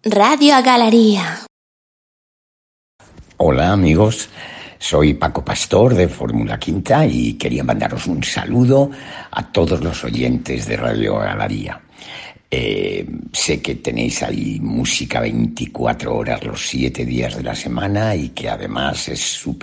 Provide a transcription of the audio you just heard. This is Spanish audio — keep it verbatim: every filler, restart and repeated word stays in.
Radio Galería. Hola amigos, soy Paco Pastor de Fórmula Quinta y quería mandaros un saludo a todos los oyentes de Radio Galería. Eh, sé que tenéis ahí música veinticuatro horas los siete días de la semana y que además es súper